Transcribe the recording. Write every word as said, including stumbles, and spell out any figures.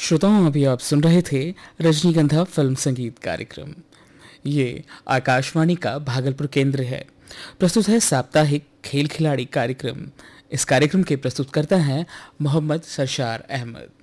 श्रोताओं, अभी आप सुन रहे थे रजनीगंधा फिल्म संगीत कार्यक्रम। ये आकाशवाणी का भागलपुर केंद्र है। प्रस्तुत है साप्ताहिक खेल खिलाड़ी कार्यक्रम। इस कार्यक्रम के प्रस्तुतकर्ता हैं मोहम्मद सरशार अहमद।